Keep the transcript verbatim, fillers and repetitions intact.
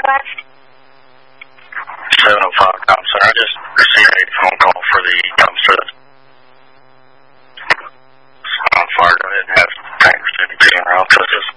request? seven oh five dumpster. I just received a phone call for the dumpster that's on fire. Go ahead and have tankers do the being around. Just